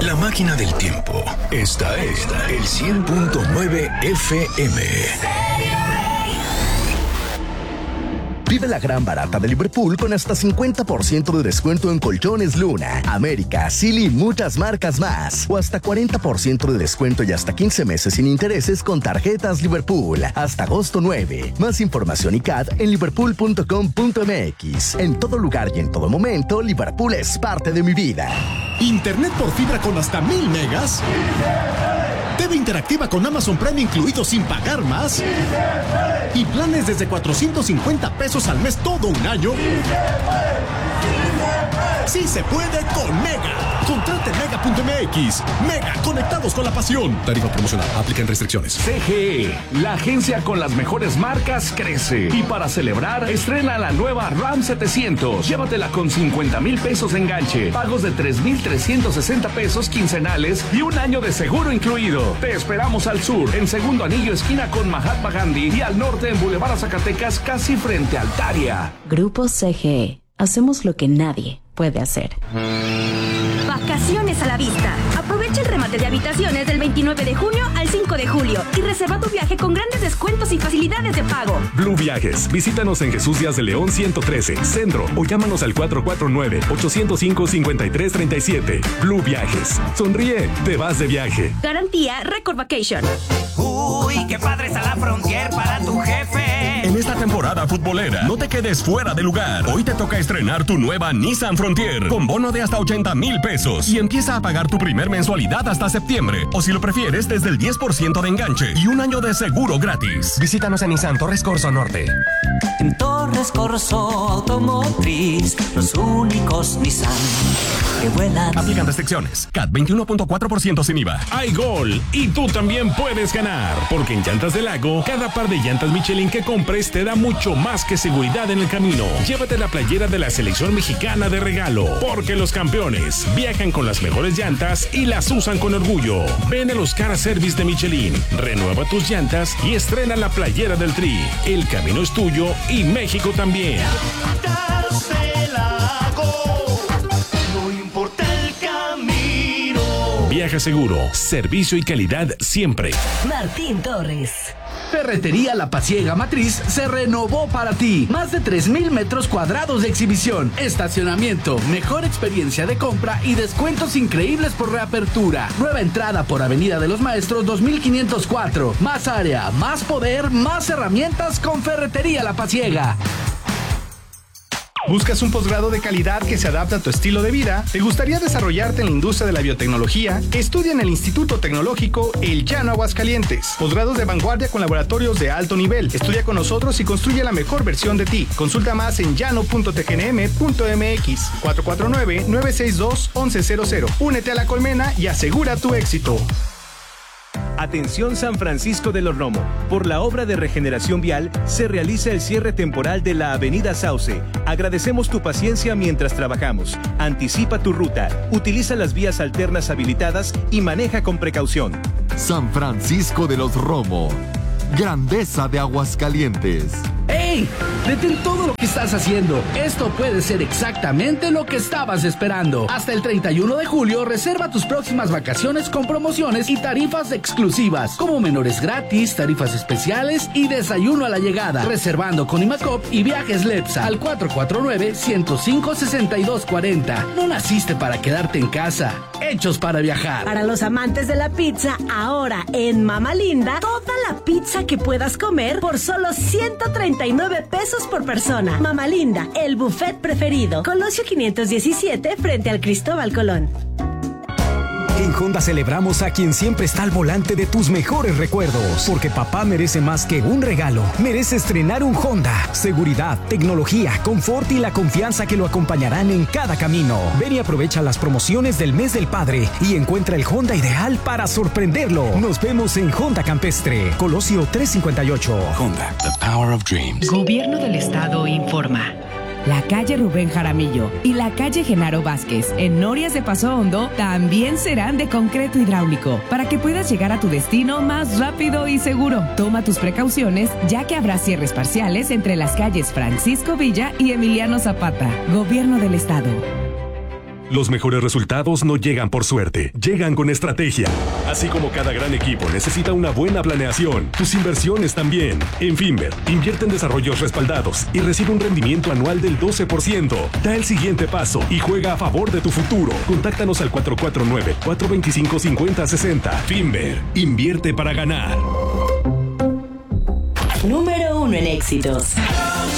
la máquina del tiempo. Esta es el 100.9 FM. Vive la gran barata de Liverpool con hasta 50% de descuento en colchones Luna, América, Silly y muchas marcas más. O hasta 40% de descuento y hasta 15 meses sin intereses con tarjetas Liverpool. Hasta agosto 9. Más información y CAD en liverpool.com.mx. En todo lugar y en todo momento, Liverpool es parte de mi vida. Internet por fibra con hasta 1000 megas. TV interactiva con Amazon Prime incluido sin pagar más. Y planes desde 450 pesos al mes todo un año. Sí se puede con Mega. Contrate Mega.mx. Mega, conectados con la pasión. Tarifa promocional. Aplican restricciones. CGE, la agencia con las mejores marcas, crece. Y para celebrar, estrena la nueva RAM 700. Llévatela con 50,000 pesos de enganche, pagos de 3,360 pesos quincenales y un año de seguro incluido. Te esperamos al sur, en Segundo Anillo, esquina con Mahatma Gandhi, y al norte en Boulevard Zacatecas, casi frente a Altaria. Grupo CGE. Hacemos lo que nadie puede hacer. Vacaciones a la vista. Aprovecha el remate de habitaciones del 29 de junio al 5 de julio y reserva tu viaje con grandes descuentos y facilidades de pago. Blue Viajes. Visítanos en Jesús Díaz de León 113, Centro, o llámanos al 449-805-5337. Blue Viajes. Sonríe, te vas de viaje. Garantía Record Vacation. Uy, qué padre está la Frontier para tu jefe. En esta temporada futbolera, no te quedes fuera de lugar. Hoy te toca estrenar tu nueva Nissan Frontier con bono de hasta 80,000 pesos y empieza a pagar tu primer mensualidad hasta septiembre, o si lo prefieres desde el 10% de enganche y un año de seguro gratis. Visítanos en Nissan Torres Corzo Norte. En Torres Corzo Automotriz, los únicos Nissan que vuelan. Aplican restricciones. CAT 21.4% sin IVA. Hay gol y tú también puedes ganar, porque en Llantas del Lago, cada par de llantas Michelin que compres te da mucho más que seguridad en el camino. Llévate la playera de la selección mexicana de regalo, porque los campeones viajan con las mejores llantas y las usan con orgullo. Ven a los Car Service de Michelin, renueva tus llantas y estrena la playera del Tri. El camino es tuyo y México también. Viaja seguro, servicio y calidad siempre. Martín Torres. Ferretería La Pasiega Matriz se renovó para ti. Más de 3,000 metros cuadrados de exhibición, estacionamiento, mejor experiencia de compra y descuentos increíbles por reapertura. Nueva entrada por Avenida de los Maestros 2504. Más área, más poder, más herramientas con Ferretería La Pasiega. ¿Buscas un posgrado de calidad que se adapte a tu estilo de vida? ¿Te gustaría desarrollarte en la industria de la biotecnología? Estudia en el Instituto Tecnológico El Llano Aguascalientes. Posgrados de vanguardia con laboratorios de alto nivel. Estudia con nosotros y construye la mejor versión de ti. Consulta más en llano.tgnm.mx 449-962-1100. Únete a la colmena y asegura tu éxito. Atención San Francisco de los Romo. Por la obra de regeneración vial se realiza el cierre temporal de la Avenida Sauce. Agradecemos tu paciencia mientras trabajamos. Anticipa tu ruta, utiliza las vías alternas habilitadas y maneja con precaución. San Francisco de los Romo. Grandeza de Aguascalientes. ¡Ey! Detén todo lo que estás haciendo. Esto puede ser exactamente lo que estabas esperando. Hasta el 31 de julio, reserva tus próximas vacaciones con promociones y tarifas exclusivas, como menores gratis, tarifas especiales y desayuno a la llegada. Reservando con Imacop y Viajes Lepsa al 449-105-6240. No naciste para quedarte en casa, hechos para viajar. Para los amantes de la pizza, ahora en Mama Linda, toda la pizza que puedas comer por solo 139 pesos por persona. Mama Linda, el buffet preferido. Colosio 517 frente al Cristóbal Colón. En Honda celebramos a quien siempre está al volante de tus mejores recuerdos, porque papá merece más que un regalo, merece estrenar un Honda. Seguridad, tecnología, confort y la confianza que lo acompañarán en cada camino. Ven y aprovecha las promociones del mes del padre y encuentra el Honda ideal para sorprenderlo. Nos vemos en Honda Campestre, Colosio 358. Honda, the power of dreams. Gobierno del Estado informa. La calle Rubén Jaramillo y la calle Genaro Vázquez en Norias de Paso Hondo también serán de concreto hidráulico para que puedas llegar a tu destino más rápido y seguro. Toma tus precauciones, ya que habrá cierres parciales entre las calles Francisco Villa y Emiliano Zapata. Gobierno del Estado. Los mejores resultados no llegan por suerte, llegan con estrategia. Así como cada gran equipo necesita una buena planeación, tus inversiones también. En Finver, invierte en desarrollos respaldados y recibe un rendimiento anual del 12%. Da el siguiente paso y juega a favor de tu futuro. Contáctanos al 449-425-5060. Finver, invierte para ganar. Número 1 en éxitos.